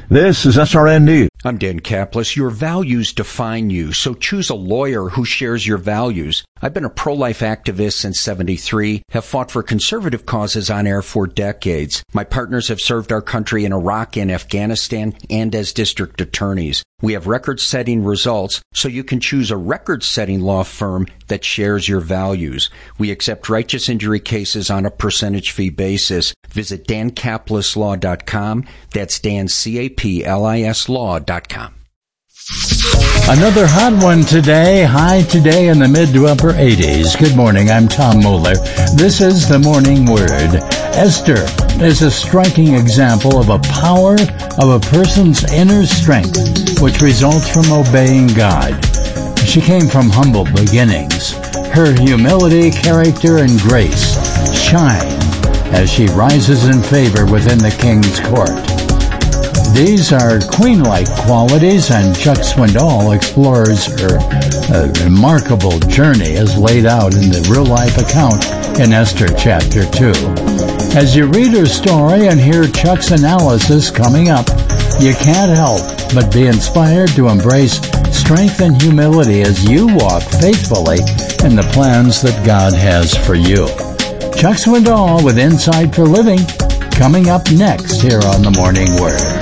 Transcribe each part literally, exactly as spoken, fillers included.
This is S R N News. I'm Dan Kaplis. Your values define you, so choose a lawyer who shares your values. I've been a pro-life activist since seventy-three, have fought for conservative causes on air for decades. My partners have served our country in Iraq and Afghanistan and as district attorneys. We have record-setting results, so you can choose a record-setting law firm that shares your values. We accept righteous injury cases on a percentage fee basis. Visit dan kaplis law dot com. That's Dan, C A P L I S law dot com. Another hot one today. High today in the mid to upper eighties. Good morning. I'm Tom Moeller. This is the Morning Word. Esther is a striking example of a power of a person's inner strength, which results from obeying God. She came from humble beginnings. Her humility, character, and grace shine as she rises in favor within the king's court. These are queen-like qualities, and Chuck Swindoll explores her uh, remarkable journey as laid out in the real-life account in Esther chapter two. As you read her story and hear Chuck's analysis coming up, you can't help but be inspired to embrace strength and humility as you walk faithfully in the plans that God has for you. Chuck Swindoll with Insight for Living, coming up next here on the Morning Word.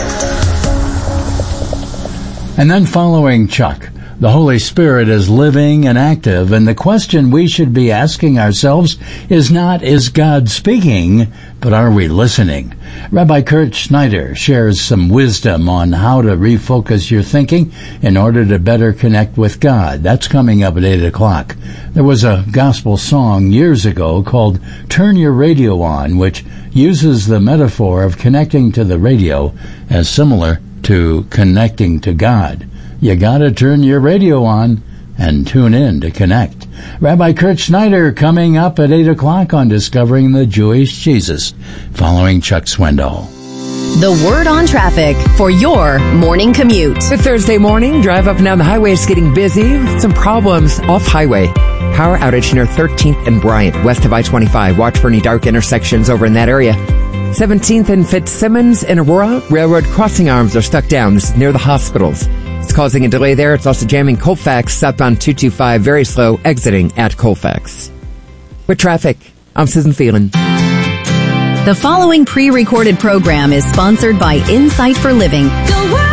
And then following Chuck, the Holy Spirit is living and active, and the question we should be asking ourselves is not, is God speaking, but are we listening? Rabbi Kurt Schneider shares some wisdom on how to refocus your thinking in order to better connect with God. That's coming up at eight o'clock. There was a gospel song years ago called Turn Your Radio On, which uses the metaphor of connecting to the radio as similar to connecting to God. You gotta turn your radio on and tune in to connect. Rabbi Kurt Schneider coming up at eight o'clock on Discovering the Jewish Jesus, following Chuck Swindoll. The Word on Traffic for your morning commute. Good Thursday morning. Drive up and down the highway is getting busy. Some problems off highway. Power outage near thirteenth and Bryant, west of I twenty-five. Watch for any dark intersections over in that area. seventeenth and Fitzsimmons in Aurora, railroad crossing arms are stuck down. This is near the hospitals. It's causing a delay there. It's also jamming Colfax southbound two twenty-five, very slow, exiting at Colfax. With traffic, I'm Susan Phelan. The following pre-recorded program is sponsored by Insight for Living. The Word.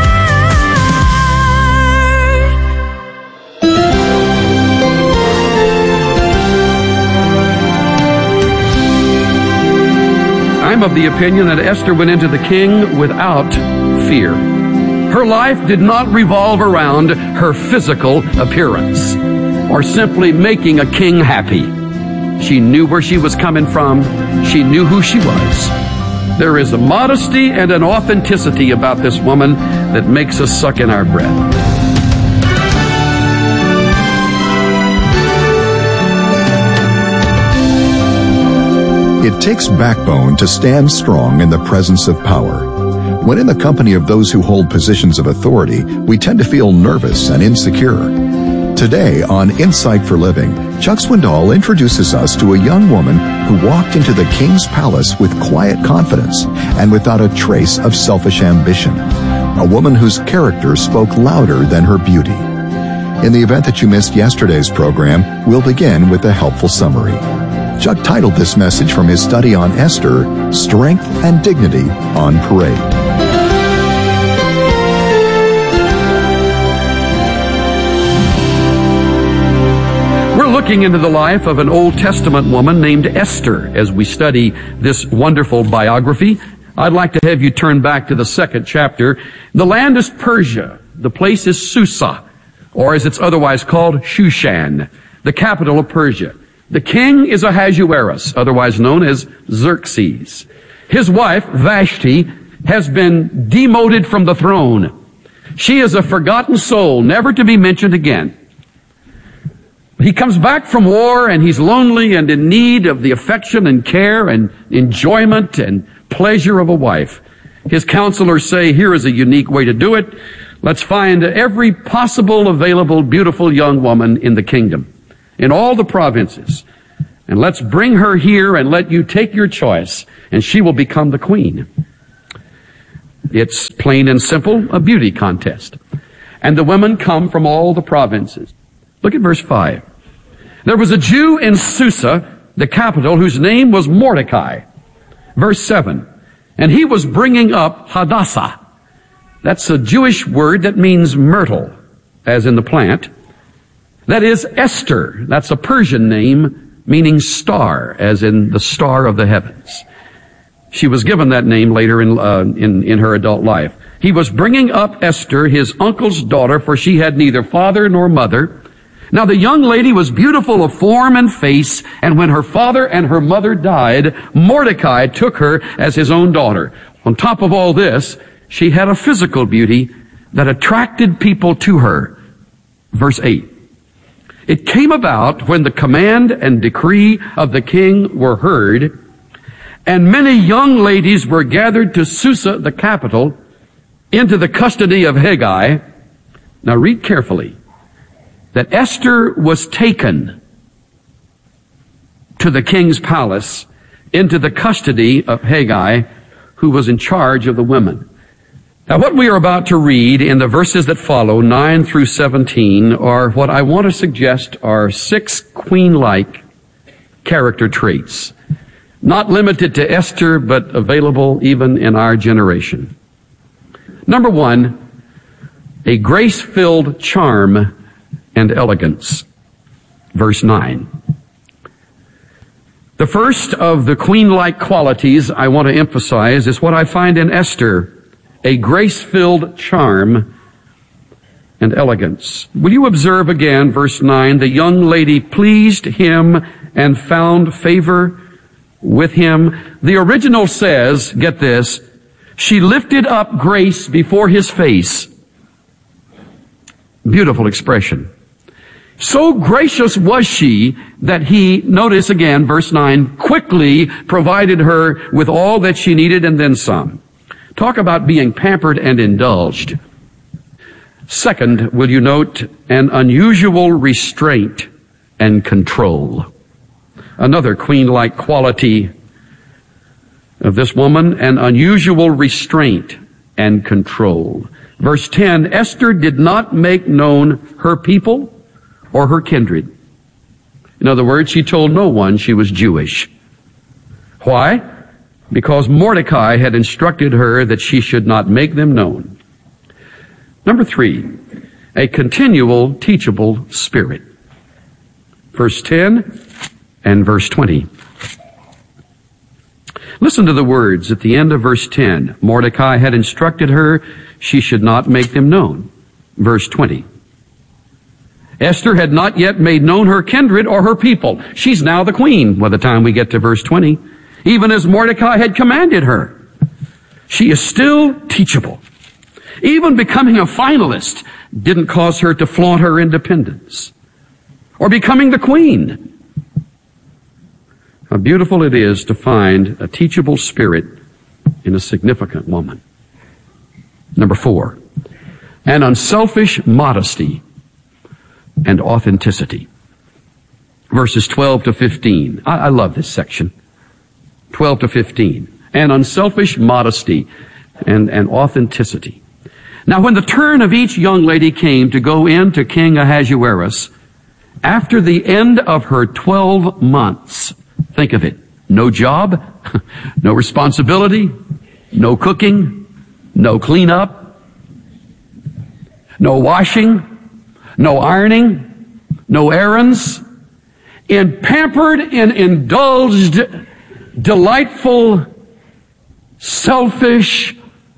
I'm of the opinion that Esther went into the king without fear. Her life did not revolve around her physical appearance or simply making a king happy. She knew where she was coming from. She knew who she was. There is a modesty and an authenticity about this woman that makes us suck in our breath. It takes backbone to stand strong in the presence of power. When in the company of those who hold positions of authority, we tend to feel nervous and insecure. Today on Insight for Living, Chuck Swindoll introduces us to a young woman who walked into the king's palace with quiet confidence and without a trace of selfish ambition. A woman whose character spoke louder than her beauty. In the event that you missed yesterday's program, we'll begin with a helpful summary. Chuck titled this message from his study on Esther, Strength and Dignity on Parade. We're looking into the life of an Old Testament woman named Esther as we study this wonderful biography. I'd like to have you turn back to the second chapter. The land is Persia. The place is Susa, or as it's otherwise called, Shushan, the capital of Persia. The king is Ahasuerus, otherwise known as Xerxes. His wife, Vashti, has been demoted from the throne. She is a forgotten soul, never to be mentioned again. He comes back from war and he's lonely and in need of the affection and care and enjoyment and pleasure of a wife. His counselors say, here is a unique way to do it. Let's find every possible available beautiful young woman in the kingdom, in all the provinces, and let's bring her here and let you take your choice, and she will become the queen. It's plain and simple, a beauty contest. And the women come from all the provinces. Look at verse five. There was a Jew in Susa, the capital, whose name was Mordecai. Verse seven. And he was bringing up Hadassah. That's a Jewish word that means myrtle, as in the plant. That is Esther. That's a Persian name meaning star, as in the star of the heavens. She was given that name later in, uh, in, in her adult life. He was bringing up Esther, his uncle's daughter, for she had neither father nor mother. Now the young lady was beautiful of form and face, and when her father and her mother died, Mordecai took her as his own daughter. On top of all this, she had a physical beauty that attracted people to her. Verse eight. It came about when the command and decree of the king were heard, and many young ladies were gathered to Susa, the capital, into the custody of Hegai. Now read carefully. That Esther was taken to the king's palace into the custody of Hegai, who was in charge of the women. Now what we are about to read in the verses that follow, nine through seventeen, are what I want to suggest are six queen-like character traits. Not limited to Esther, but available even in our generation. Number one, a grace-filled charm and elegance. Verse nine. The first of the queen-like qualities I want to emphasize is what I find in Esther, a grace-filled charm and elegance. Will you observe again, verse nine, the young lady pleased him and found favor with him. The original says, get this, she lifted up grace before his face. Beautiful expression. So gracious was she that he, notice again, verse nine, quickly provided her with all that she needed and then some. Talk about being pampered and indulged. Second, will you note an unusual restraint and control. Another queen-like quality of this woman, an unusual restraint and control. Verse ten, Esther did not make known her people or her kindred. In other words, she told no one she was Jewish. Why? Because Mordecai had instructed her that she should not make them known. Number three, a continual teachable spirit. Verse ten and verse twenty. Listen to the words at the end of verse ten. Mordecai had instructed her she should not make them known. Verse twenty. Esther had not yet made known her kindred or her people. She's now the queen by the time we get to verse twenty. Even as Mordecai had commanded her. She is still teachable. Even becoming a finalist didn't cause her to flaunt her independence. Or becoming the queen. How beautiful it is to find a teachable spirit in a significant woman. Number four, an unselfish modesty and authenticity. Verses twelve to fifteen. I, I love this section. twelve to fifteen. An unselfish modesty and, and authenticity. Now when the turn of each young lady came to go in to King Ahasuerus, after the end of her twelve months, think of it, no job, no responsibility, no cooking, no cleanup, no washing, no ironing, no errands, in pampered and indulged, delightful, selfish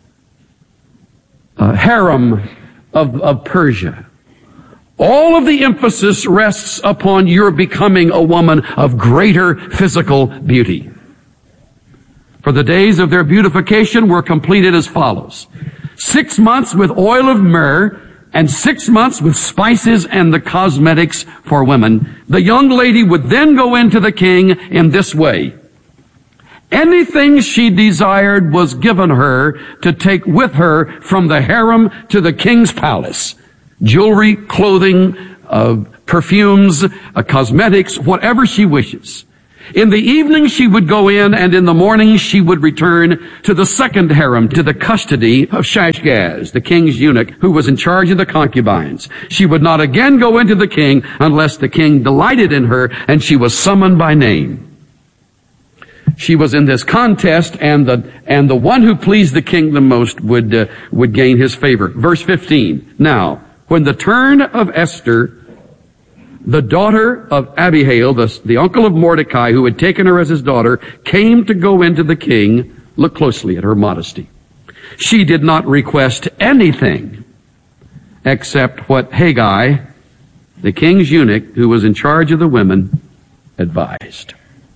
uh, harem of, of Persia. All of the emphasis rests upon your becoming a woman of greater physical beauty. For the days of their beautification were completed as follows. Six months with oil of myrrh and six months with spices and the cosmetics for women. The young lady would then go into the king in this way. Anything she desired was given her to take with her from the harem to the king's palace. Jewelry, clothing, uh, perfumes, uh, cosmetics, whatever she wishes. In the evening she would go in, and in the morning she would return to the second harem, to the custody of Shashgaz, the king's eunuch, who was in charge of the concubines. She would not again go into the king unless the king delighted in her, and she was summoned by name. She was in this contest, and the and the one who pleased the king the most would uh, would gain his favor. Verse fifteen. Now, when the turn of Esther, the daughter of Abihail, the, the uncle of Mordecai, who had taken her as his daughter, came to go into the king, look closely at her modesty. She did not request anything except what Haggai, the king's eunuch, who was in charge of the women, advised.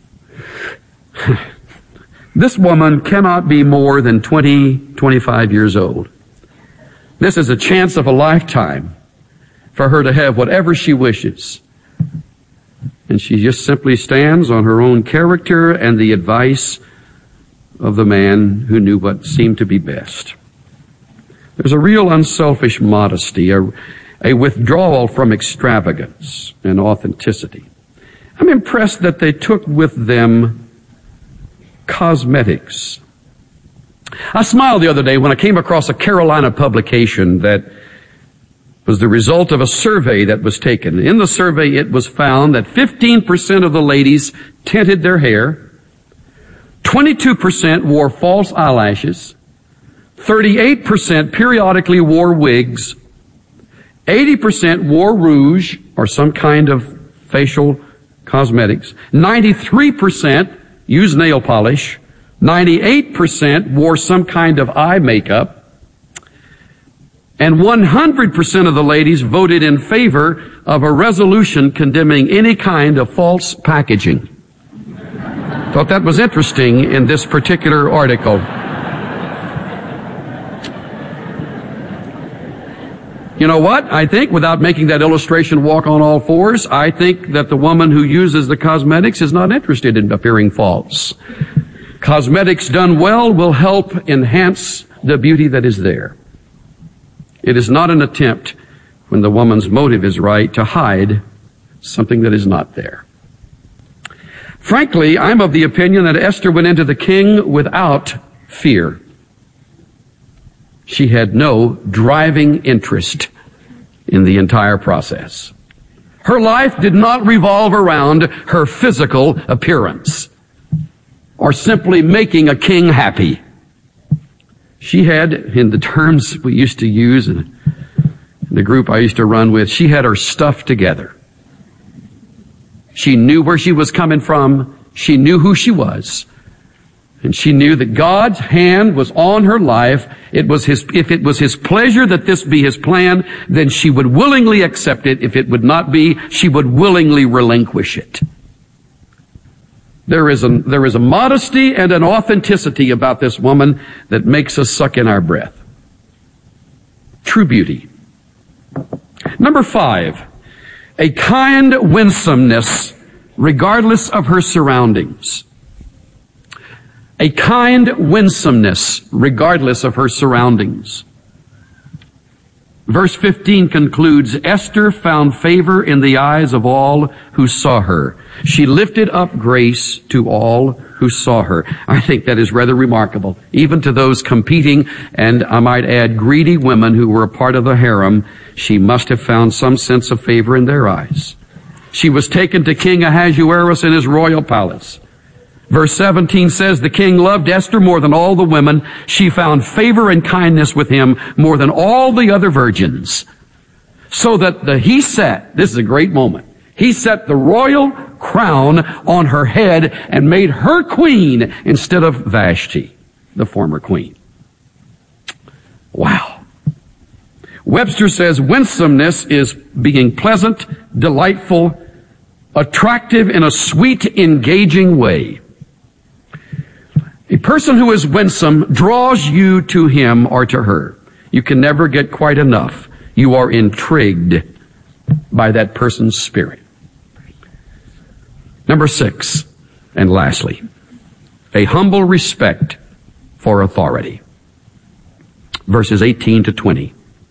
This woman cannot be more than twenty, twenty-five years old. This is a chance of a lifetime for her to have whatever she wishes. And she just simply stands on her own character and the advice of the man who knew what seemed to be best. There's a real unselfish modesty, a, a withdrawal from extravagance and authenticity. I'm impressed that they took with them cosmetics. I smiled the other day when I came across a Carolina publication that was the result of a survey that was taken. In the survey, it was found that fifteen percent of the ladies tinted their hair, twenty-two percent wore false eyelashes, thirty-eight percent periodically wore wigs, eighty percent wore rouge or some kind of facial cosmetics, ninety-three percent used nail polish, ninety-eight percent wore some kind of eye makeup, and one hundred percent of the ladies voted in favor of a resolution condemning any kind of false packaging. Thought that was interesting in this particular article. You know what? I think, without making that illustration walk on all fours, I think that the woman who uses the cosmetics is not interested in appearing false. Cosmetics done well will help enhance the beauty that is there. It is not an attempt, when the woman's motive is right, to hide something that is not there. Frankly, I'm of the opinion that Esther went into the king without fear. She had no driving interest in the entire process. Her life did not revolve around her physical appearance or simply making a king happy. She had, in the terms we used to use in the group I used to run with, she had her stuff together. She knew where she was coming from. She knew who she was. And she knew that God's hand was on her life. It was his, if it was his pleasure that this be his plan, then she would willingly accept it. If it would not be, she would willingly relinquish it. There is a, there is a modesty and an authenticity about this woman that makes us suck in our breath. True beauty. Number five, a kind winsomeness regardless of her surroundings. A kind winsomeness regardless of her surroundings. Verse fifteen concludes, Esther found favor in the eyes of all who saw her. She lifted up grace to all who saw her. I think that is rather remarkable. Even to those competing, and I might add greedy women who were a part of the harem, she must have found some sense of favor in their eyes. She was taken to King Ahasuerus in his royal palace. Verse seventeen says, the king loved Esther more than all the women. She found favor and kindness with him more than all the other virgins. So that the, he set, this is a great moment, he set the royal crown on her head and made her queen instead of Vashti, the former queen. Wow. Webster says winsomeness is being pleasant, delightful, attractive in a sweet, engaging way. A person who is winsome draws you to him or to her. You can never get quite enough. You are intrigued by that person's spirit. Number six, and lastly, a humble respect for authority. Verses eighteen to twenty.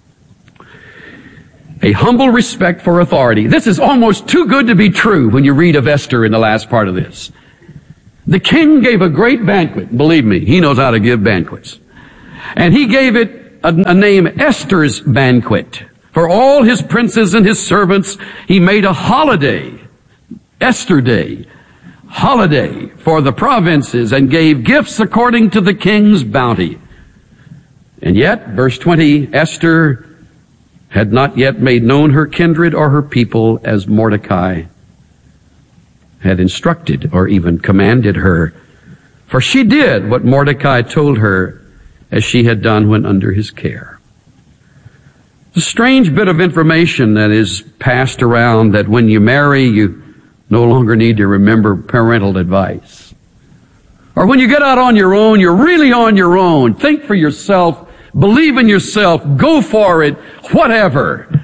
A humble respect for authority. This is almost too good to be true when you read of Esther in the last part of this. The king gave a great banquet. Believe me, he knows how to give banquets. And he gave it a, a name, Esther's banquet. For all his princes and his servants, he made a holiday, Esther Day, holiday for the provinces, and gave gifts according to the king's bounty. And yet, verse twenty, Esther had not yet made known her kindred or her people, as Mordecai had instructed or even commanded her. For she did what Mordecai told her, as she had done when under his care. It's a strange bit of information that is passed around, that when you marry, you no longer need to remember parental advice. Or when you get out on your own, you're really on your own. Think for yourself. Believe in yourself. Go for it. Whatever.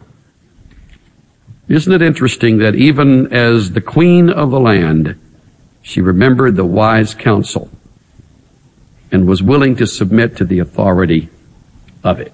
Isn't it interesting that even as the queen of the land, she remembered the wise counsel and was willing to submit to the authority of it?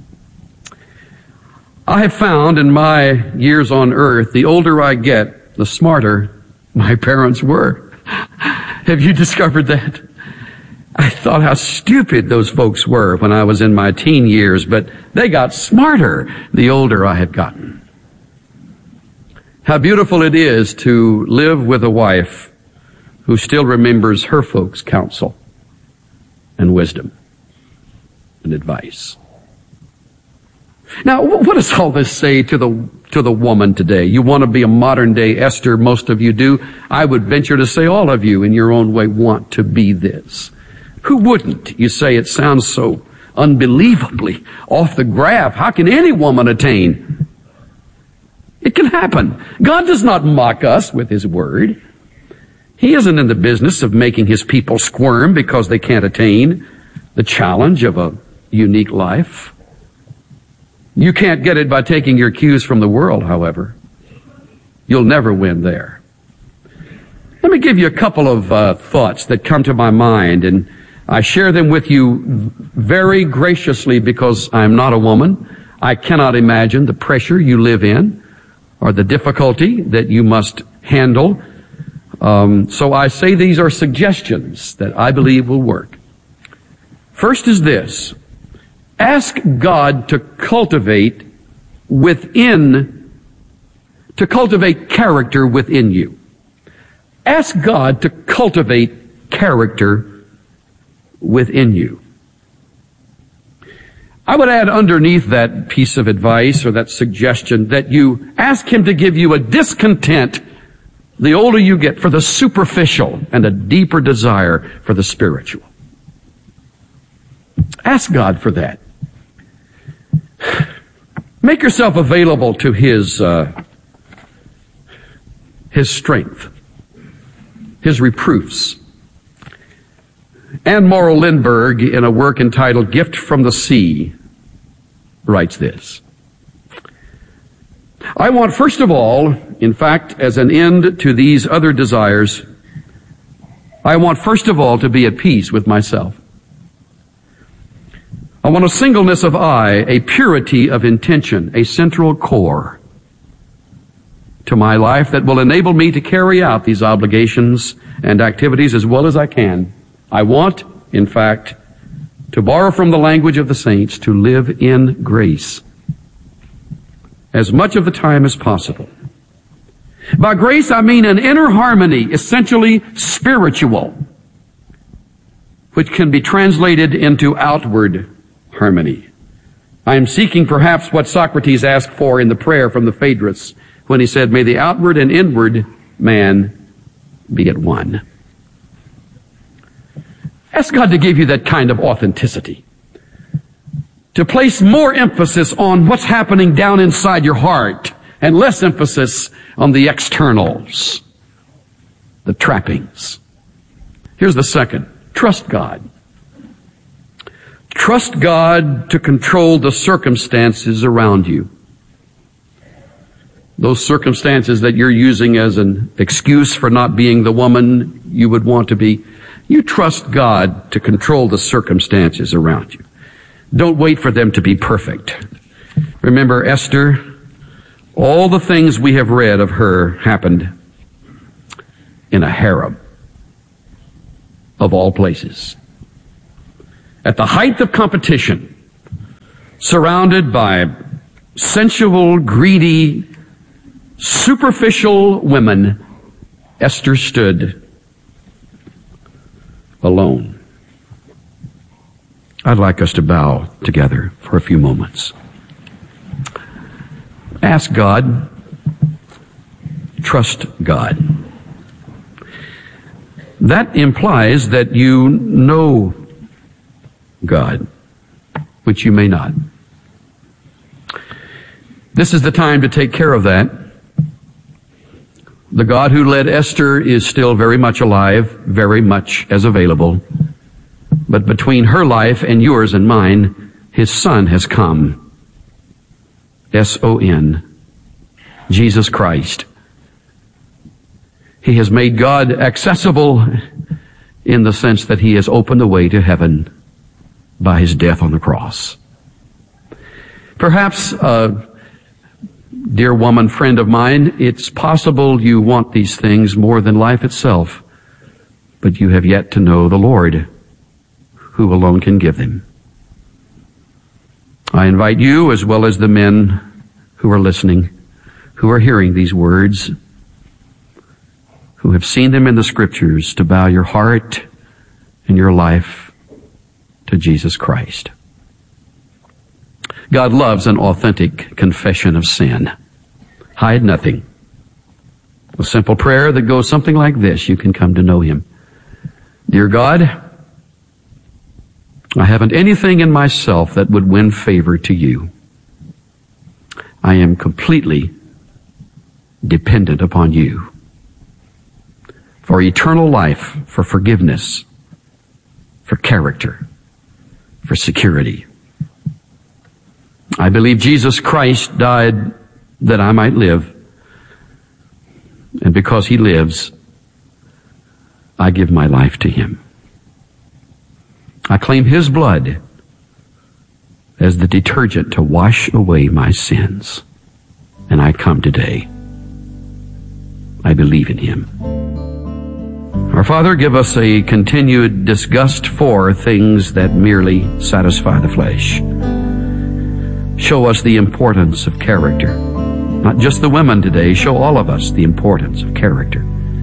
I have found in my years on earth, the older I get, the smarter my parents were. Have you discovered that? I thought how stupid those folks were when I was in my teen years, but they got smarter the older I had gotten. How beautiful it is to live with a wife who still remembers her folks' counsel and wisdom and advice. Now, what does all this say to the to the woman today? You want to be a modern day Esther, most of you do. I would venture to say all of you in your own way want to be this. Who wouldn't? You say it sounds so unbelievably off the graph. How can any woman attain? It can happen. God does not mock us with His word. He isn't in the business of making His people squirm because they can't attain the challenge of a unique life. You can't get it by taking your cues from the world, however. You'll never win there. Let me give you a couple of uh, thoughts that come to my mind, and I share them with you very graciously because I'm not a woman. I cannot imagine the pressure you live in or the difficulty that you must handle. Um, so I say these are suggestions that I believe will work. First is this. Ask God to cultivate within, to cultivate character within you. Ask God to cultivate character within you. I would add underneath that piece of advice or that suggestion that you ask Him to give you a discontent the older you get for the superficial and a deeper desire for the spiritual. Ask God for that. Make yourself available to His, uh, His strength, His reproofs. Anne Morrow Lindbergh, in a work entitled Gift from the Sea, writes this. I want, first of all, in fact, as an end to these other desires, I want, first of all, to be at peace with myself. I want a singleness of eye, a purity of intention, a central core to my life that will enable me to carry out these obligations and activities as well as I can. I want, in fact, to borrow from the language of the saints, to live in grace as much of the time as possible. By grace, I mean an inner harmony, essentially spiritual, which can be translated into outward harmony. I am seeking perhaps what Socrates asked for in the prayer from the Phaedrus when he said, may the outward and inward man be at one. Ask God to give you that kind of authenticity. To place more emphasis on what's happening down inside your heart and less emphasis on the externals, the trappings. Here's the second. Trust God. Trust God to control the circumstances around you. Those circumstances that you're using as an excuse for not being the woman you would want to be. You trust God to control the circumstances around you. Don't wait for them to be perfect. Remember Esther, all the things we have read of her happened in a harem. of all places. At the height of competition, surrounded by sensual, greedy, superficial women, Esther stood alone. I'd like us to bow together for a few moments. Ask God. Trust God. That implies that you know God, which you may not. This is the time to take care of that. The God who led Esther is still very much alive, very much as available. But between her life and yours and mine, His Son has come. S O N. Jesus Christ. He has made God accessible in the sense that He has opened the way to heaven by His death on the cross. Perhaps, uh, dear woman, friend of mine, it's possible you want these things more than life itself, but you have yet to know the Lord, who alone can give them. I invite you, as well as the men who are listening, who are hearing these words, who have seen them in the Scriptures, to bow your heart and your life to Jesus Christ. God loves an authentic confession of sin. Hide nothing. A simple prayer that goes something like this. You can come to know Him. Dear God, I haven't anything in myself that would win favor to You. I am completely dependent upon You for eternal life, for forgiveness, for character, for security. I believe Jesus Christ died that I might live, and because He lives, I give my life to Him. I claim His blood as the detergent to wash away my sins, and I come today. I believe in Him. Our Father, give us a continued disgust for things that merely satisfy the flesh. Show us the importance of character. Not just the women today, show all of us the importance of character.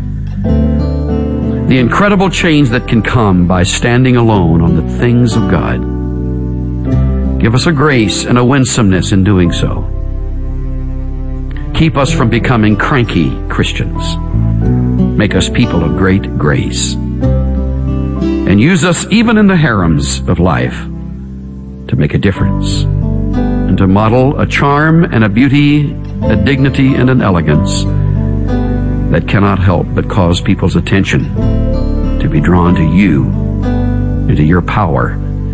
The incredible change that can come by standing alone on the things of God. Give us a grace and a winsomeness in doing so. Keep us from becoming cranky Christians. Make us people of great grace. And use us even in the harems of life to make a difference and to model a charm and a beauty, a dignity and an elegance that cannot help but cause people's attention to be drawn to You and to Your power.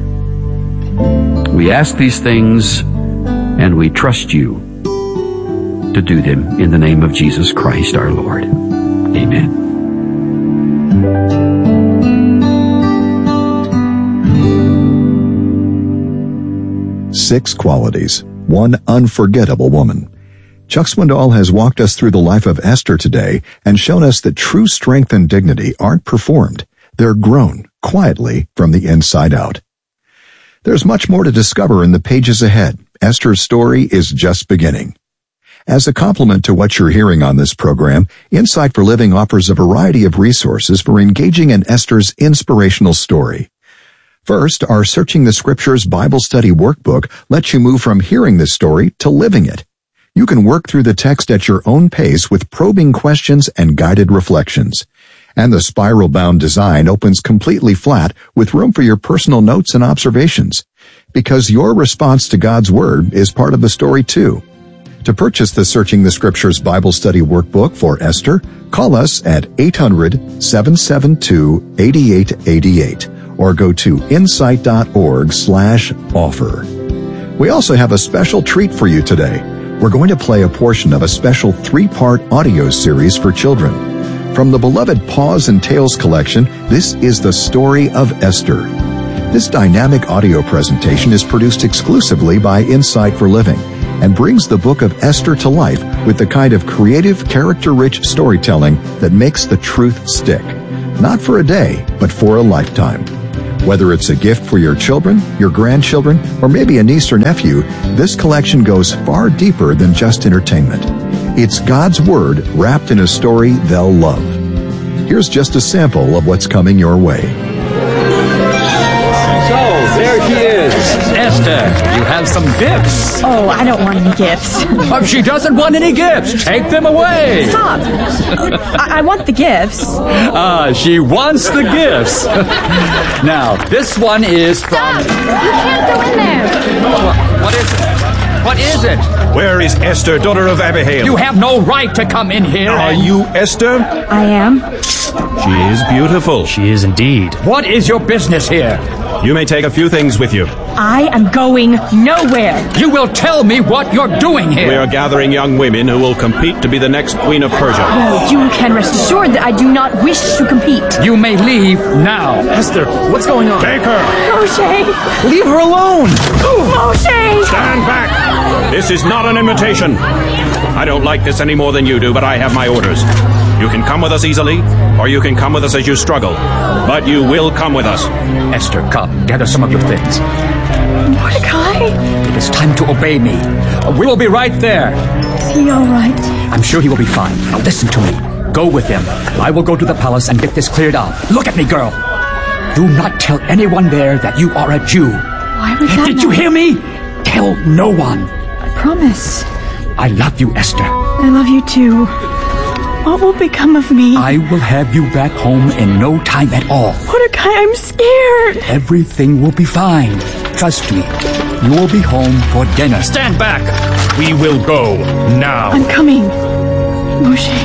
We ask these things and we trust You to do them in the name of Jesus Christ our Lord. Amen. Six qualities. One unforgettable woman. Chuck Swindoll has walked us through the life of Esther today and shown us that true strength and dignity aren't performed. They're grown quietly from the inside out. There's much more to discover in the pages ahead. Esther's story is just beginning. As a complement to what you're hearing on this program, Insight for Living offers a variety of resources for engaging in Esther's inspirational story. First, our Searching the Scriptures Bible Study Workbook lets you move from hearing the story to living it. You can work through the text at your own pace with probing questions and guided reflections. And the spiral-bound design opens completely flat with room for your personal notes and observations, because your response to God's Word is part of the story too. To purchase the Searching the Scriptures Bible Study Workbook for Esther, call us at eight hundred, seven seven two, eight eight eight eight or go to insight.org slash offer. We also have a special treat for you today. We're going to play a portion of a special three-part audio series for children. From the beloved Paws and Tales collection, this is the story of Esther. This dynamic audio presentation is produced exclusively by Insight for Living and brings the book of Esther to life with the kind of creative, character-rich storytelling that makes the truth stick. not for a day, but for a lifetime. Whether it's a gift for your children, your grandchildren, or maybe a niece or nephew, this collection goes far deeper than just entertainment. It's God's Word wrapped in a story they'll love. Here's just a sample of what's coming your way. So, there she is. Esther, you have some gifts. Oh, I don't want any gifts. If she doesn't want any gifts, take them away. Stop. I, I want the gifts. Ah, she wants the gifts. Now, this one is from... Stop! You can't go in there. What, what is it? What is it? Where is Esther, daughter of Abihail? You have no right to come in here. Are and... you Esther? I am. She is beautiful. She is indeed. What is your business here? You may take a few things with you. I am going nowhere. You will tell me what you're doing here. We are gathering young women who will compete to be the next Queen of Persia. No, you can rest assured that I do not wish to compete. You may leave now. Esther, what's going on? Take her! Moshe! Leave her alone! Moshe! Stand back! This is not an invitation. I don't like this any more than you do, but I have my orders. You can come with us easily, or you can come with us as you struggle. But you will come with us. Esther, come, gather some of your things. Mordecai? It is time to obey me. We will be right there. Is he all right? I'm sure he will be fine. Now listen to me. Go with him. I will go to the palace and get this cleared out. Look at me, girl. Do not tell anyone there that you are a Jew. Why would that Did not... you hear me? Tell no one. I promise. I love you, Esther. I love you too. What will become of me? I will have you back home in no time at all. Mordecai, I'm scared. Everything will be fine. Trust me. You will be home for dinner. Stand back! We will go now. I'm coming. Moshe.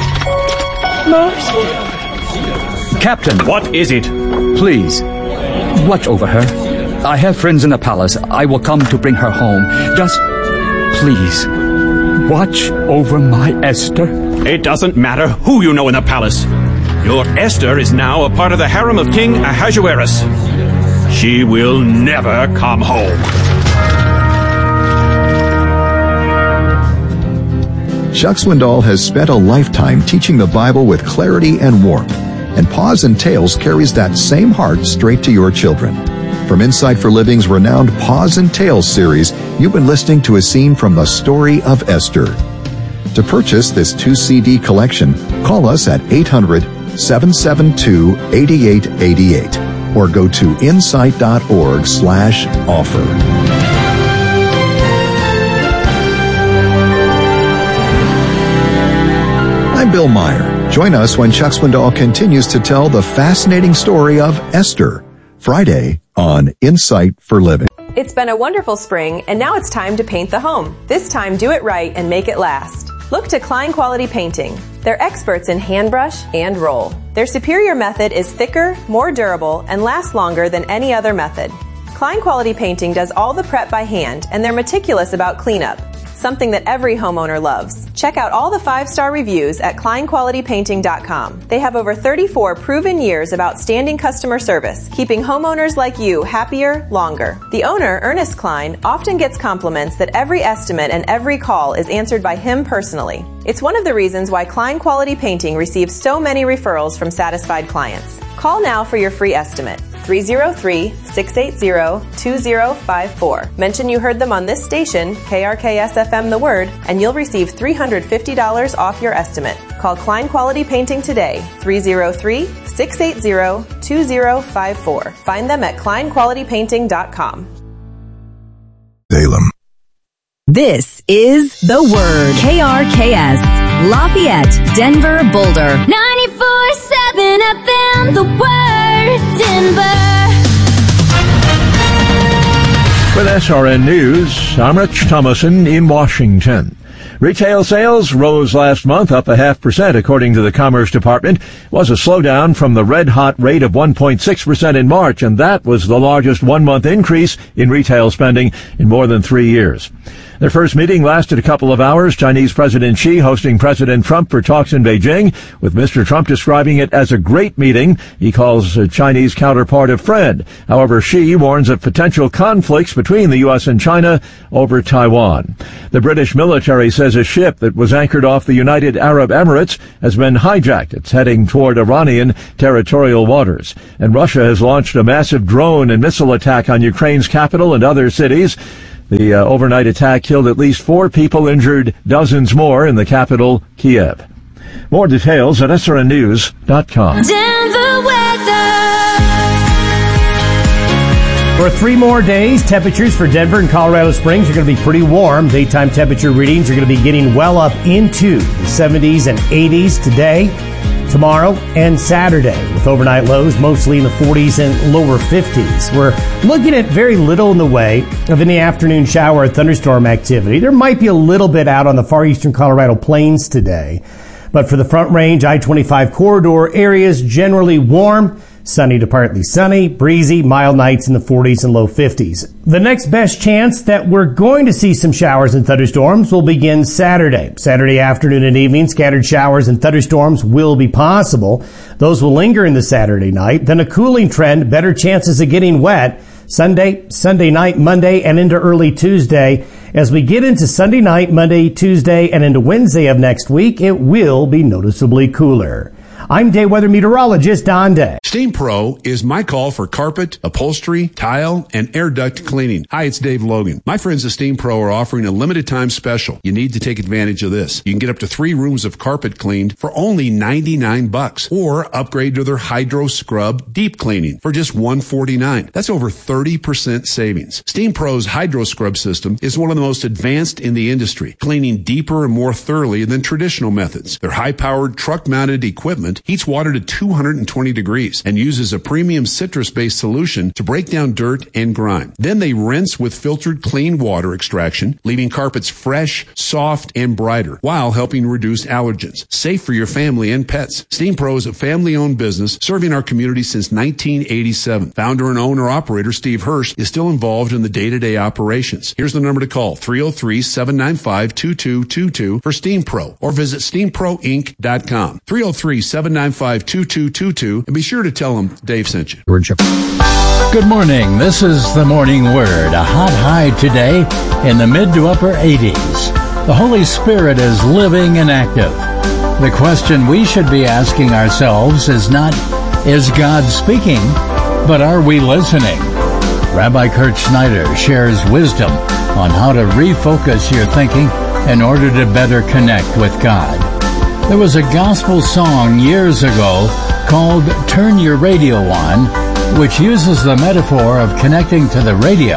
Moshe. Captain. What is it? Please, watch over her. I have friends in the palace. I will come to bring her home. Just, please, watch over my Esther. It doesn't matter who you know in the palace. Your Esther is now a part of the harem of King Ahasuerus. She will never come home. Chuck Swindoll has spent a lifetime teaching the Bible with clarity and warmth, and Paws and Tales carries that same heart straight to your children. From Insight for Living's renowned Paws and Tales series, you've been listening to a scene from the story of Esther. To purchase this two C D collection, call us at eight hundred, seven seven two, eight eight eight eight or go to insight.org slash offer. I'm Bill Meyer. Join us when Chuck Swindoll continues to tell the fascinating story of Esther, Friday on Insight for Living. It's been a wonderful spring, and now it's time to paint the home. This time, do it right and make it last. Look to Klein Quality Painting. They're experts in hand brush and roll. Their superior method is thicker, more durable, and lasts longer than any other method. Klein Quality Painting does all the prep by hand, and they're meticulous about cleanup, something that every homeowner loves. Check out all the five-star reviews at klein quality painting dot com. They have over thirty-four proven years of outstanding customer service, keeping homeowners like you happier longer. The owner, Ernest Klein, often gets compliments that every estimate and every call is answered by him personally. It's one of the reasons why Klein Quality Painting receives so many referrals from satisfied clients. Call now for your free estimate. three oh three, six eight zero, two oh five four. Mention you heard them on this station, K R K S F M The Word, and you'll receive three hundred fifty dollars off your estimate. Call Klein Quality Painting today, three oh three, six eight zero, two oh five four. Find them at klein quality painting dot com. Salem. This is The Word. K R K S, Lafayette, Denver, Boulder. ninety-four seven F M, The Word, Denver. With S R N News, I'm Rich Thomason in Washington. Retail sales rose last month, up a half percent, according to the Commerce Department. It was a slowdown from the red-hot rate of one point six percent in March, and that was the largest one-month increase in retail spending in more than three years. Their first meeting lasted a couple of hours. Chinese President Xi hosting President Trump for talks in Beijing, with Mister Trump describing it as a great meeting. He calls a Chinese counterpart a friend. However, Xi warns of potential conflicts between the U S and China over Taiwan. The British military says a ship that was anchored off the United Arab Emirates has been hijacked. It's heading toward Iranian territorial waters. And Russia has launched a massive drone and missile attack on Ukraine's capital and other cities. The uh, overnight attack killed at least four people, injured dozens more in the capital, Kiev. More details at S R N news dot com. Denver weather. For three more days, temperatures for Denver and Colorado Springs are going to be pretty warm. Daytime temperature readings are going to be getting well up into the seventies and eighties today, tomorrow, and Saturday, with overnight lows mostly in the forties and lower fifties. We're looking at very little in the way of any afternoon shower or thunderstorm activity. There might be a little bit out on the far eastern Colorado plains today. But for the Front Range I twenty-five corridor areas, generally warm, sunny to partly sunny, breezy, mild nights in the forties and low fifties. The next best chance that we're going to see some showers and thunderstorms will begin Saturday. Saturday afternoon and evening, scattered showers and thunderstorms will be possible. Those will linger into Saturday night. Then a cooling trend, better chances of getting wet Sunday, Sunday night, Monday, and into early Tuesday. As we get into Sunday night, Monday, Tuesday, and into Wednesday of next week, it will be noticeably cooler. I'm day weather meteorologist Don Day. Steam Pro is my call for carpet, upholstery, tile, and air duct cleaning. Hi, it's Dave Logan. My friends at Steam Pro are offering a limited time special. You need to take advantage of this. You can get up to three rooms of carpet cleaned for only ninety-nine bucks, or upgrade to their Hydro Scrub deep cleaning for just one forty-nine. That's over thirty percent savings. Steam Pro's Hydro Scrub system is one of the most advanced in the industry, cleaning deeper and more thoroughly than traditional methods. Their high-powered truck-mounted equipment heats water to two hundred twenty degrees and uses a premium citrus-based solution to break down dirt and grime. Then they rinse with filtered clean water extraction, leaving carpets fresh, soft, and brighter, while helping reduce allergens. Safe for your family and pets. Steam Pro is a family-owned business serving our community since nineteen eighty-seven. Founder and owner-operator Steve Hirsch is still involved in the day-to-day operations. Here's the number to call, three oh three, seven nine five, two two two two for Steam Pro, or visit steam pro inc dot com. three oh three, seven nine five, two two two two, and be sure to tell them Dave sent you. Good morning. This is the Morning Word. A hot high today in the mid to upper eighties. The Holy Spirit is living and active. The question we should be asking ourselves is not, is God speaking, but are we listening? Rabbi Kurt Schneider shares wisdom on how to refocus your thinking in order to better connect with God. There was a gospel song years ago called Turn Your Radio On, which uses the metaphor of connecting to the radio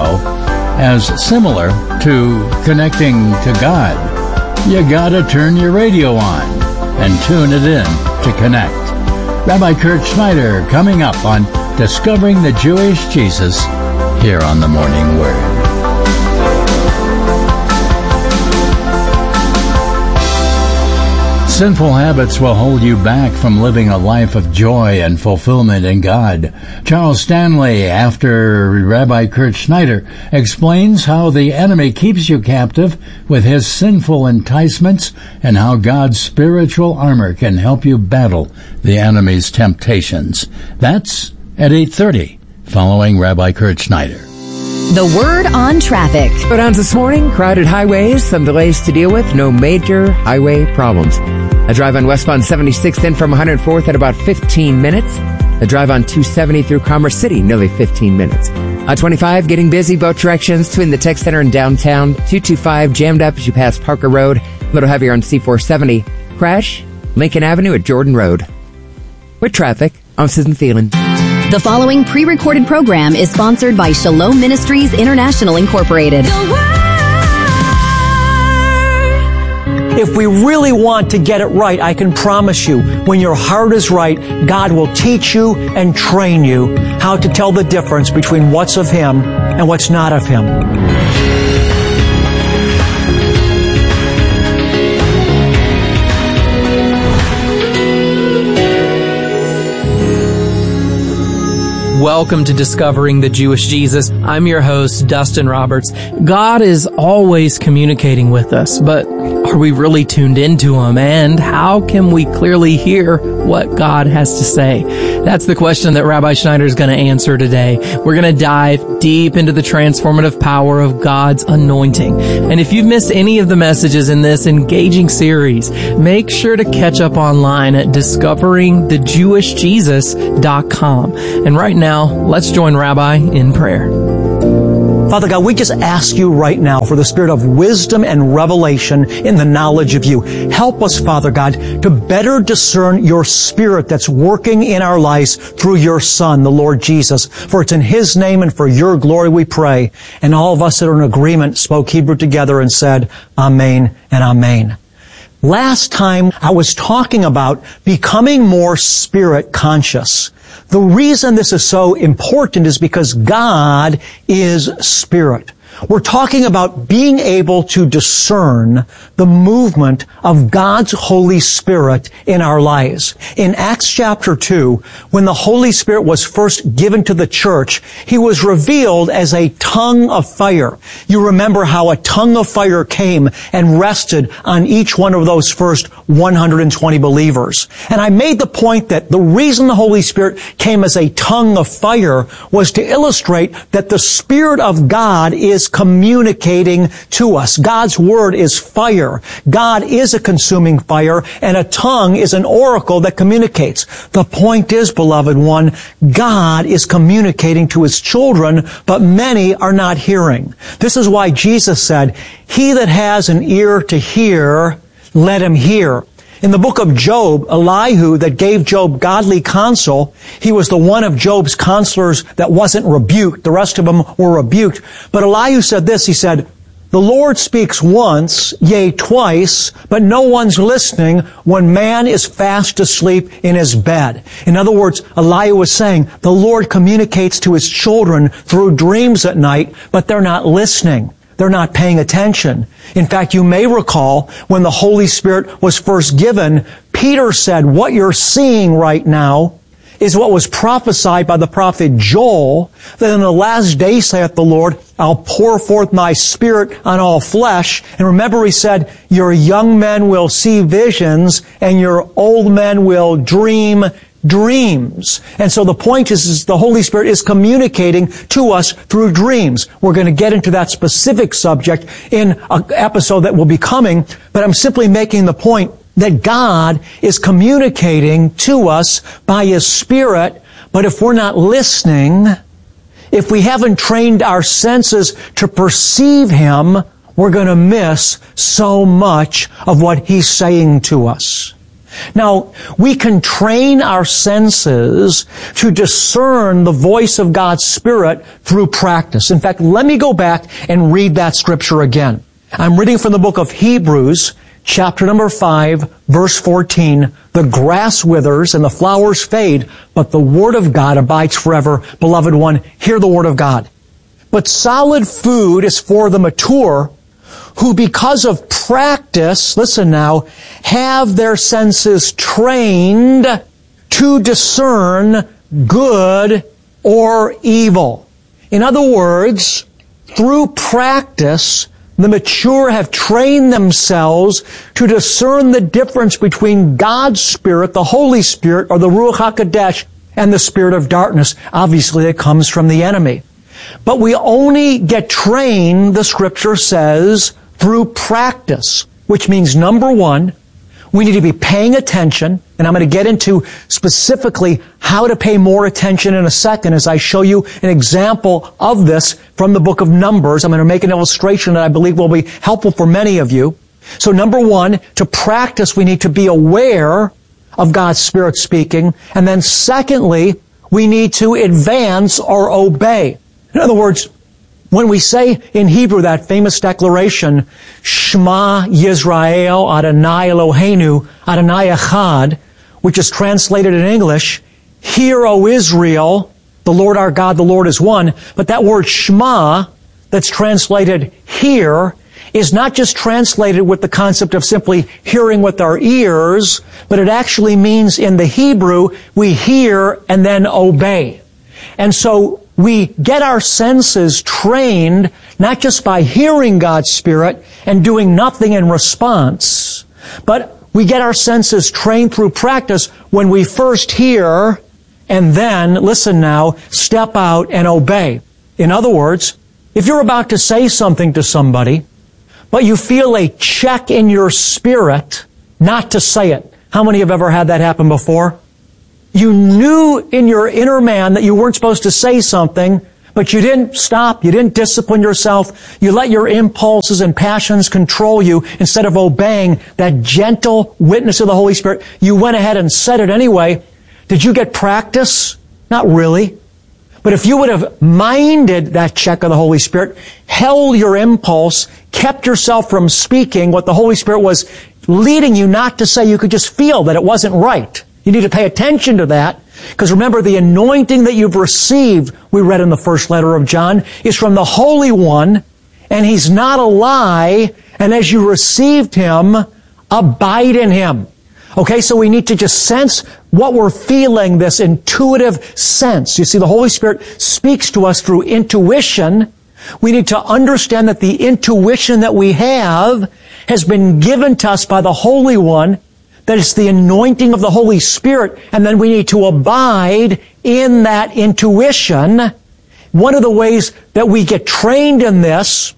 as similar to connecting to God. You gotta turn your radio on and tune it in to connect. Rabbi Kurt Schneider coming up on Discovering the Jewish Jesus here on the Morning Word. Sinful habits will hold you back from living a life of joy and fulfillment in God. Charles Stanley, after Rabbi Kurt Schneider, explains how the enemy keeps you captive with his sinful enticements and how God's spiritual armor can help you battle the enemy's temptations. That's at eight thirty, following Rabbi Kurt Schneider. The Word on traffic. But on this morning, crowded highways, some delays to deal with, no major highway problems. A drive on westbound seventy-sixth in from one hundred fourth at about fifteen minutes. A drive on two seventy through Commerce City, nearly fifteen minutes. I twenty-five getting busy both directions between the Tech Center and downtown. two twenty-five jammed up as you pass Parker Road. A little heavier on C four seventy. Crash, Lincoln Avenue at Jordan Road. With traffic, I'm Susan Thielen. The following pre-recorded program is sponsored by Shalom Ministries International Incorporated. If we really want to get it right, I can promise you, when your heart is right, God will teach you and train you how to tell the difference between what's of Him and what's not of Him. Welcome to Discovering the Jewish Jesus. I'm your host, Dustin Roberts. God is always communicating with us, but are we really tuned into Him? And how can we clearly hear what God has to say? That's the question that Rabbi Schneider is going to answer today. We're going to dive deep into the transformative power of God's anointing. And if you've missed any of the messages in this engaging series, make sure to catch up online at discovering the jewish jesus dot com. And right now, let's join Rabbi in prayer. Father God, we just ask you right now for the spirit of wisdom and revelation in the knowledge of you. Help us, Father God, to better discern your spirit that's working in our lives through your Son, the Lord Jesus. For it's in His name and for your glory we pray. And all of us that are in agreement spoke Hebrew together and said, Amen and Amen. Last time I was talking about becoming more spirit conscious. The reason this is so important is because God is spirit. We're talking about being able to discern the movement of God's Holy Spirit in our lives. In Acts chapter two, when the Holy Spirit was first given to the church, He was revealed as a tongue of fire. You remember how a tongue of fire came and rested on each one of those first one hundred twenty believers. And I made the point that the reason the Holy Spirit came as a tongue of fire was to illustrate that the Spirit of God is communicating to us. God's Word is fire. God is a consuming fire, and a tongue is an oracle that communicates. The point is, beloved one, God is communicating to His children, but many are not hearing. This is why Jesus said, "He that has an ear to hear, let him hear." In the book of Job, Elihu that gave Job godly counsel, he was the one of Job's counselors that wasn't rebuked. The rest of them were rebuked. But Elihu said this, he said, "The Lord speaks once, yea, twice, but no one's listening when man is fast asleep in his bed." In other words, Elihu was saying, the Lord communicates to His children through dreams at night, but they're not listening. They're not paying attention. In fact, you may recall when the Holy Spirit was first given, Peter said, "What you're seeing right now is what was prophesied by the prophet Joel, that in the last days, saith the Lord, I'll pour forth my Spirit on all flesh." And remember, He said, "Your young men will see visions, and your old men will dream dreams." And so the point is, is the Holy Spirit is communicating to us through dreams. We're going to get into that specific subject in an episode that will be coming, but I'm simply making the point that God is communicating to us by His Spirit, but if we're not listening, if we haven't trained our senses to perceive Him, we're going to miss so much of what He's saying to us. Now, we can train our senses to discern the voice of God's Spirit through practice. In fact, let me go back and read that scripture again. I'm reading from the book of Hebrews, chapter number five, verse fourteen. "The grass withers and the flowers fade, but the Word of God abides forever." Beloved one, hear the Word of God. "But solid food is for the mature, who because of practice," listen now, "have their senses trained to discern good or evil." In other words, through practice, the mature have trained themselves to discern the difference between God's Spirit, the Holy Spirit, or the Ruach HaKodesh, and the spirit of darkness. Obviously, it comes from the enemy. But we only get trained, the Scripture says, through practice, which means, number one, we need to be paying attention, and I'm going to get into specifically how to pay more attention in a second as I show you an example of this from the book of Numbers. I'm going to make an illustration that I believe will be helpful for many of you. So number one, to practice, we need to be aware of God's Spirit speaking, and then secondly, we need to advance or obey. In other words, when we say in Hebrew that famous declaration, Shema Yisrael Adonai Eloheinu Adonai Echad, which is translated in English, "Hear, O Israel, the Lord our God, the Lord is one." But that word Shema, that's translated "hear," is not just translated with the concept of simply hearing with our ears, but it actually means in the Hebrew, we hear and then obey. And so we get our senses trained not just by hearing God's Spirit and doing nothing in response, but we get our senses trained through practice when we first hear and then, listen now, step out and obey. In other words, if you're about to say something to somebody, but you feel a check in your spirit not to say it. How many have ever had that happen before? You knew in your inner man that you weren't supposed to say something, but you didn't stop. You didn't discipline yourself. You let your impulses and passions control you instead of obeying that gentle witness of the Holy Spirit. You went ahead and said it anyway. Did you get practice? Not really. But if you would have minded that check of the Holy Spirit, held your impulse, kept yourself from speaking what the Holy Spirit was leading you not to say, you could just feel that it wasn't right. You need to pay attention to that, because remember, the anointing that you've received, we read in the first letter of John, is from the Holy One, and He's not a lie, and as you received Him, abide in Him. Okay, so we need to just sense what we're feeling, this intuitive sense. You see, the Holy Spirit speaks to us through intuition. We need to understand that the intuition that we have has been given to us by the Holy One, that it's the anointing of the Holy Spirit, and then we need to abide in that intuition. One of the ways that we get trained in this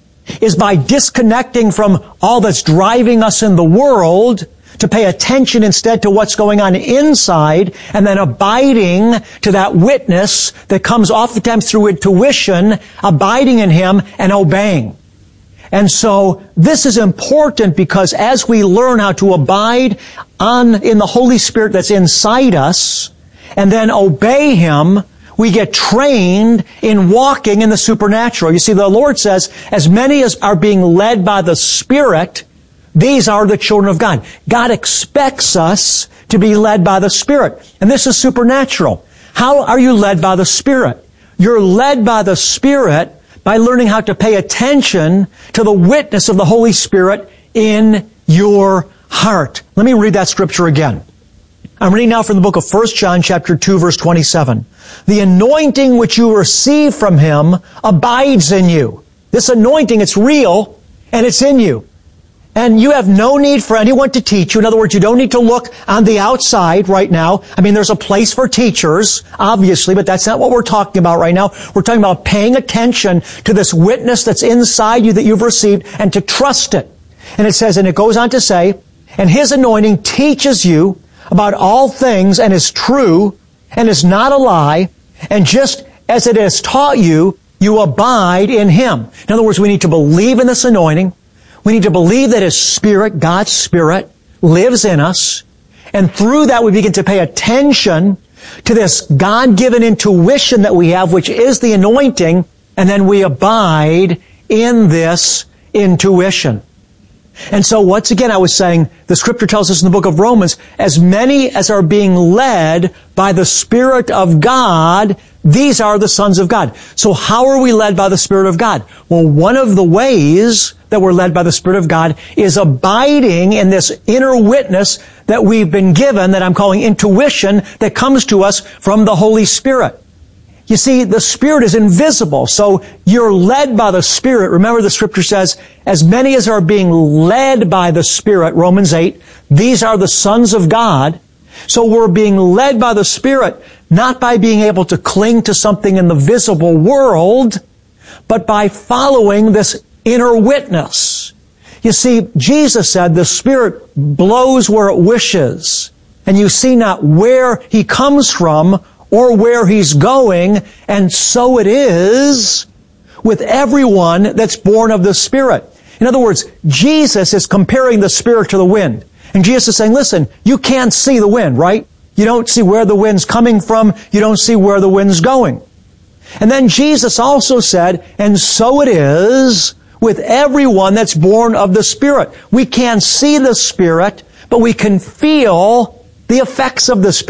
is by disconnecting from all that's driving us in the world to pay attention instead to what's going on inside, and then abiding to that witness that comes oftentimes through intuition, abiding in Him and obeying. And so this is important, because as we learn how to abide on in the Holy Spirit that's inside us and then obey Him, we get trained in walking in the supernatural. You see, the Lord says, as many as are being led by the Spirit, these are the children of God. God expects us to be led by the Spirit. And this is supernatural. How are you led by the Spirit? You're led by the Spirit by learning how to pay attention to the witness of the Holy Spirit in your heart. Let me read that scripture again. I'm reading now from the book of First John chapter two, verse twenty-seven. The anointing which you receive from Him abides in you. This anointing, it's real, and it's in you. And you have no need for anyone to teach you. In other words, you don't need to look on the outside right now. I mean, there's a place for teachers, obviously, but that's not what we're talking about right now. We're talking about paying attention to this witness that's inside you that you've received and to trust it. And it says, and it goes on to say, and His anointing teaches you about all things and is true and is not a lie. And just as it has taught you, you abide in Him. In other words, we need to believe in this anointing. We need to believe that His Spirit, God's Spirit, lives in us. And through that we begin to pay attention to this God-given intuition that we have, which is the anointing, and then we abide in this intuition. And so once again, I was saying, the Scripture tells us in the book of Romans, as many as are being led by the Spirit of God, these are the sons of God. So how are we led by the Spirit of God? Well, one of the ways that we're led by the Spirit of God is abiding in this inner witness that we've been given, that I'm calling intuition, that comes to us from the Holy Spirit. You see, the Spirit is invisible, so you're led by the Spirit. Remember, the Scripture says, as many as are being led by the Spirit, Romans eight, these are the sons of God. So we're being led by the Spirit, not by being able to cling to something in the visible world, but by following this inner witness. You see, Jesus said the Spirit blows where it wishes, and you see not where He comes from or where He's going, and so it is with everyone that's born of the Spirit. In other words, Jesus is comparing the Spirit to the wind. And Jesus is saying, listen, you can't see the wind, right? You don't see where the wind's coming from. You don't see where the wind's going. And then Jesus also said, and so it is with everyone that's born of the Spirit. We can't see the Spirit, but we can feel the effects of the Spirit.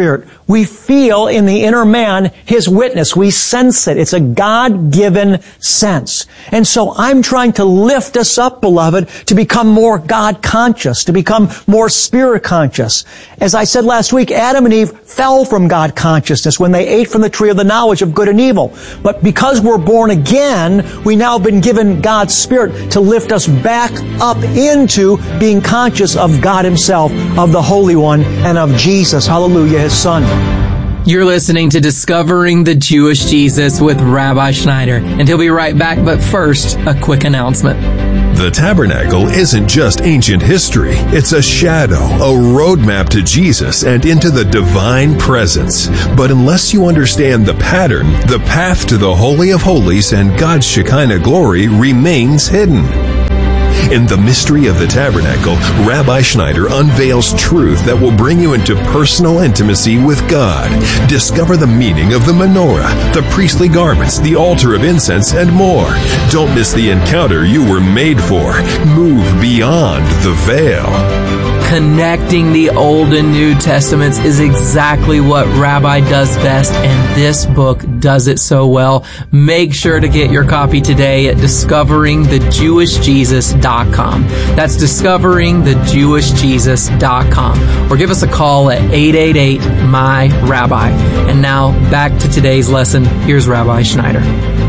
we feel in the inner man His witness. We sense it. It's a God-given sense. And so I'm trying to lift us up, beloved, to become more God-conscious, to become more Spirit-conscious. As I said last week, Adam and Eve fell from God consciousness when they ate from the tree of the knowledge of good and evil. But because we're born again, we now have been given God's Spirit to lift us back up into being conscious of God Himself, of the Holy One, and of Jesus, hallelujah, His Son. You're listening to Discovering the Jewish Jesus with Rabbi Schneider, and he'll be right back, but first, a quick announcement. The tabernacle isn't just ancient history. It's a shadow, a roadmap to Jesus and into the divine presence. But unless you understand the pattern, the path to the Holy of Holies and God's Shekinah glory remains hidden. In the mystery of the tabernacle, Rabbi Schneider unveils truth that will bring you into personal intimacy with God. Discover the meaning of the menorah, the priestly garments, the altar of incense, and more. Don't miss the encounter you were made for. Move beyond the veil. Connecting the Old and New Testaments is exactly what Rabbi does best, and this book does it so well. Make sure to get your copy today at discovering the jewish jesus dot com. That's discovering the jewish jesus dot com. Or give us a call at eight eight eight, M Y, Rabbi. And now, back to today's lesson. Here's Rabbi Schneider.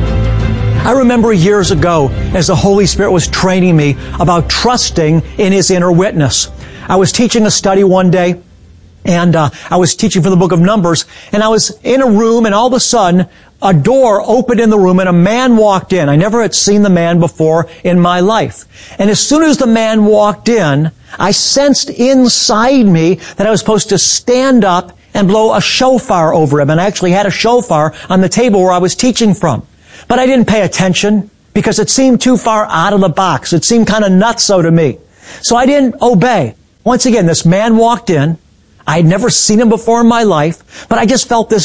I remember years ago as the Holy Spirit was training me about trusting in His inner witness. I was teaching a study one day, and uh, I was teaching from the book of Numbers, and I was in a room, and all of a sudden, a door opened in the room, and a man walked in. I never had seen the man before in my life. And as soon as the man walked in, I sensed inside me that I was supposed to stand up and blow a shofar over him. And I actually had a shofar on the table where I was teaching from. But I didn't pay attention because it seemed too far out of the box. It seemed kind of nutso to me. So I didn't obey. Once again, this man walked in. I had never seen him before in my life, but I just felt this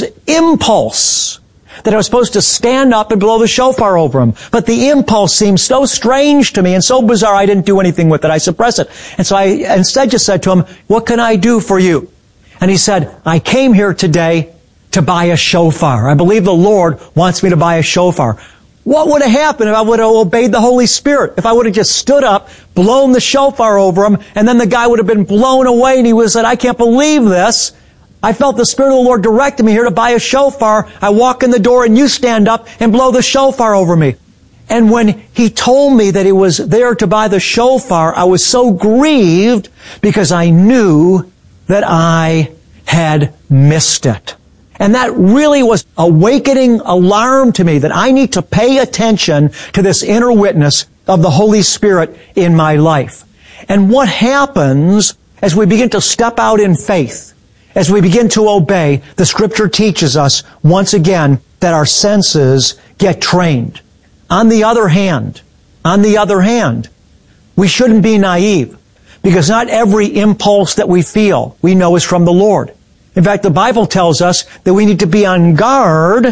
impulse that I was supposed to stand up and blow the shofar over him. But the impulse seemed so strange to me and so bizarre, I didn't do anything with it. I suppressed it. And so I instead just said to him, "What can I do for you?" And he said, "I came here today to buy a shofar. I believe the Lord wants me to buy a shofar." What would have happened if I would have obeyed the Holy Spirit? If I would have just stood up, blown the shofar over him, and then the guy would have been blown away and he would have said, "I can't believe this. I felt the Spirit of the Lord directed me here to buy a shofar. I walk in the door and you stand up and blow the shofar over me." And when he told me that he was there to buy the shofar, I was so grieved because I knew that I had missed it. And that really was a awakening alarm to me that I need to pay attention to this inner witness of the Holy Spirit in my life. And what happens as we begin to step out in faith, as we begin to obey, the Scripture teaches us once again that our senses get trained. On the other hand, on the other hand, we shouldn't be naive because not every impulse that we feel we know is from the Lord. In fact, the Bible tells us that we need to be on guard,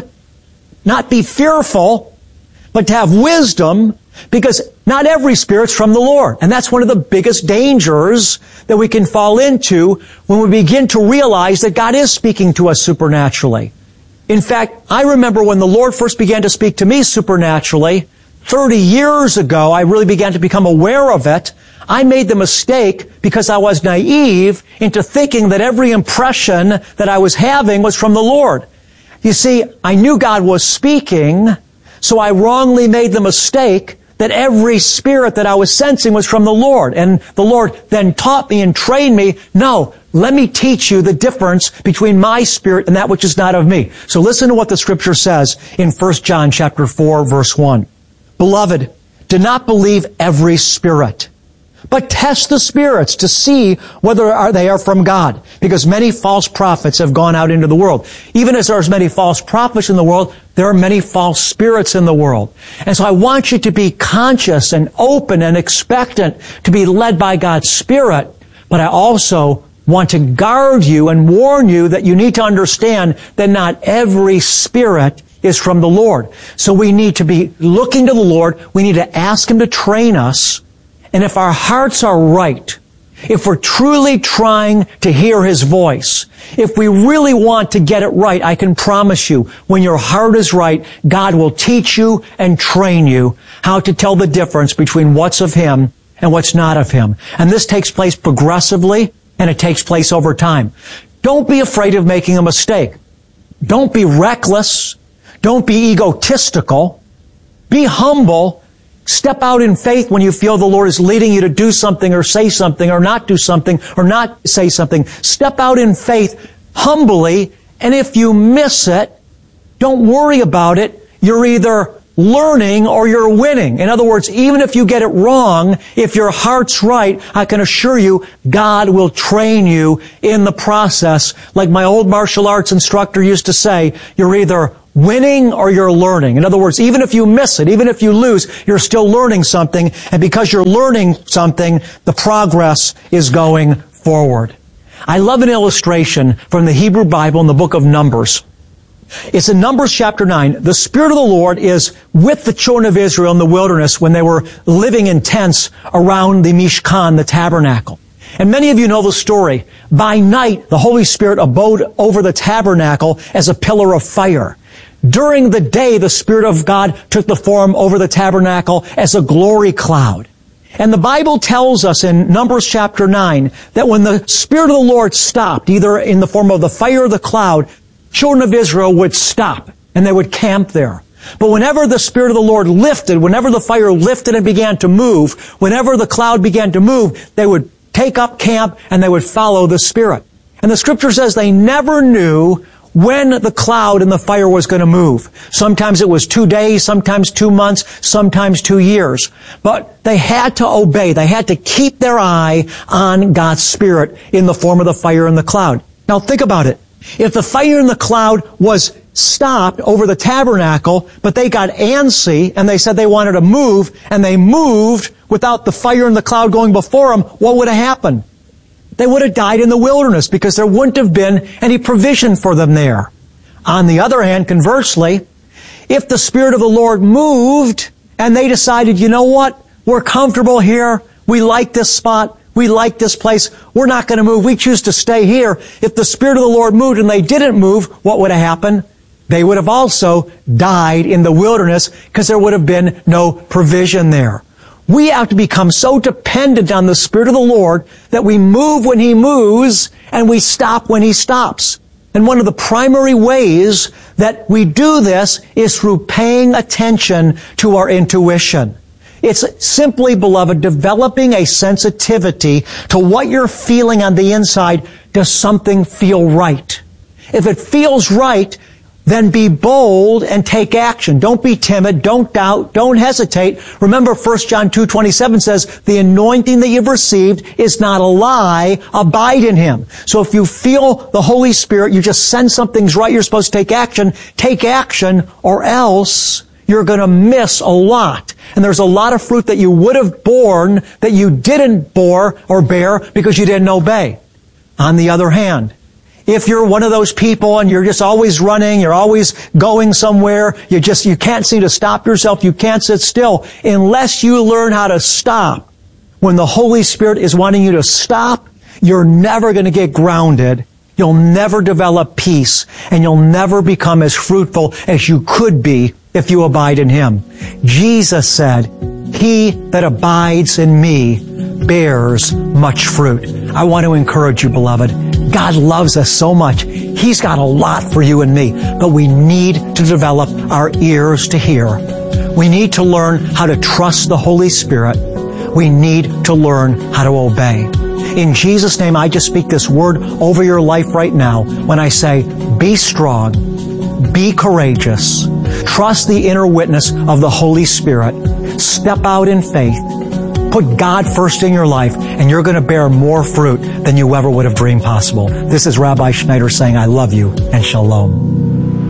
not be fearful, but to have wisdom, because not every spirit's from the Lord. And that's one of the biggest dangers that we can fall into when we begin to realize that God is speaking to us supernaturally. In fact, I remember when the Lord first began to speak to me supernaturally, thirty years ago, I really began to become aware of it. I made the mistake, because I was naive, into thinking that every impression that I was having was from the Lord. You see, I knew God was speaking, so I wrongly made the mistake that every spirit that I was sensing was from the Lord. And the Lord then taught me and trained me, no, let me teach you the difference between my spirit and that which is not of me. So listen to what the Scripture says in First John chapter four, verse one. "Beloved, do not believe every spirit, but test the spirits to see whether they are from God, because many false prophets have gone out into the world." Even as there are many false prophets in the world, there are many false spirits in the world. And so I want you to be conscious and open and expectant to be led by God's Spirit, but I also want to guard you and warn you that you need to understand that not every spirit is from the Lord. So we need to be looking to the Lord. We need to ask Him to train us. And if our hearts are right, if we're truly trying to hear His voice, if we really want to get it right, I can promise you, when your heart is right, God will teach you and train you how to tell the difference between what's of Him and what's not of Him. And this takes place progressively, and it takes place over time. Don't be afraid of making a mistake. Don't be reckless. Don't be egotistical. Be humble. Step out in faith when you feel the Lord is leading you to do something or say something or not do something or not say something. Step out in faith humbly, and if you miss it, don't worry about it. You're either learning or you're winning. In other words, even if you get it wrong, if your heart's right, I can assure you, God will train you in the process. Like my old martial arts instructor used to say, you're either winning or you're learning. In other words, even if you miss it, even if you lose, you're still learning something. And because you're learning something, the progress is going forward. I love an illustration from the Hebrew Bible in the book of Numbers. It's in Numbers chapter nine. The Spirit of the Lord is with the children of Israel in the wilderness when they were living in tents around the Mishkan, the tabernacle. And many of you know the story. By night, the Holy Spirit abode over the tabernacle as a pillar of fire. During the day, the Spirit of God took the form over the tabernacle as a glory cloud. And the Bible tells us in Numbers chapter nine that when the Spirit of the Lord stopped, either in the form of the fire or the cloud, children of Israel would stop and they would camp there. But whenever the Spirit of the Lord lifted, whenever the fire lifted and began to move, whenever the cloud began to move, they would take up camp and they would follow the Spirit. And the Scripture says they never knew when the cloud and the fire was going to move. Sometimes it was two days, sometimes two months, sometimes two years. But they had to obey. They had to keep their eye on God's Spirit in the form of the fire and the cloud. Now think about it. If the fire and the cloud was stopped over the tabernacle, but they got antsy and they said they wanted to move, and they moved without the fire and the cloud going before them, what would have happened? They would have died in the wilderness because there wouldn't have been any provision for them there. On the other hand, conversely, if the Spirit of the Lord moved and they decided, you know what, we're comfortable here, we like this spot, we like this place, we're not going to move, we choose to stay here. If the Spirit of the Lord moved and they didn't move, what would have happened? They would have also died in the wilderness because there would have been no provision there. We have to become so dependent on the Spirit of the Lord that we move when He moves and we stop when He stops. And one of the primary ways that we do this is through paying attention to our intuition. It's simply, beloved, developing a sensitivity to what you're feeling on the inside. Does something feel right? If it feels right, then be bold and take action. Don't be timid. Don't doubt. Don't hesitate. Remember, First John two twenty-seven says, the anointing that you've received is not a lie. Abide in Him. So if you feel the Holy Spirit, you just sense something's right, you're supposed to take action. Take action, or else you're going to miss a lot. And there's a lot of fruit that you would have borne that you didn't bore or bear because you didn't obey. On the other hand, if you're one of those people and you're just always running, you're always going somewhere, you just, you can't seem to stop yourself, you can't sit still, unless you learn how to stop. When the Holy Spirit is wanting you to stop, you're never going to get grounded. You'll never develop peace, and you'll never become as fruitful as you could be if you abide in Him. Jesus said, he that abides in me bears much fruit. I want to encourage you, beloved. God loves us so much. He's got a lot for you and me, but we need to develop our ears to hear. We need to learn how to trust the Holy Spirit. We need to learn how to obey. In Jesus' name, I just speak this word over your life right now when I say, be strong, be courageous, trust the inner witness of the Holy Spirit, step out in faith, put God first in your life, and you're going to bear more fruit than you ever would have dreamed possible. This is Rabbi Schneider saying, I love you, and shalom.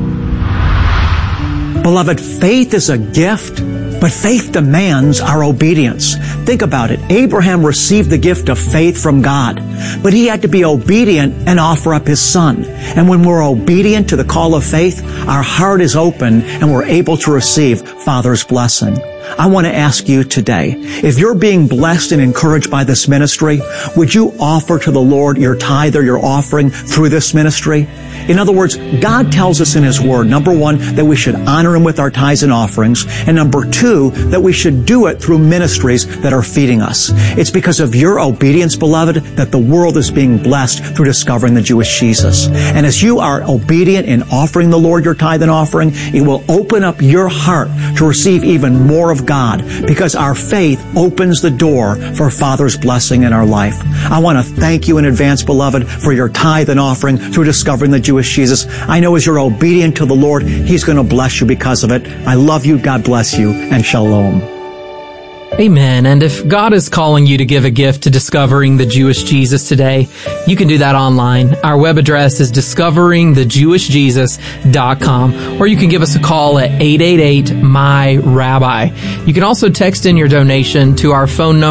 Beloved, faith is a gift, but faith demands our obedience. Think about it. Abraham received the gift of faith from God, but he had to be obedient and offer up his son. And when we're obedient to the call of faith, our heart is open and we're able to receive Father's blessing. I want to ask you today, if you're being blessed and encouraged by this ministry, would you offer to the Lord your tithe or your offering through this ministry? In other words, God tells us in His Word, number one, that we should honor Him with our tithes and offerings, and number two, that we should do it through ministries that are feeding us. It's because of your obedience, beloved, that the world is being blessed through discovering the Jewish Jesus. And as you are obedient in offering the Lord your tithe and offering, it will open up your heart to receive even more of God, because our faith opens the door for Father's blessing in our life. I want to thank you in advance, beloved, for your tithe and offering through discovering the Jewish Jesus. I know as you're obedient to the Lord, He's going to bless you because of it. I love you. God bless you, and shalom. Amen. And if God is calling you to give a gift to discovering the Jewish Jesus today, you can do that online. Our web address is discovering the jewish jesus dot com, or you can give us a call at eight eight eight, M Y, Rabbi. You can also text in your donation to our phone number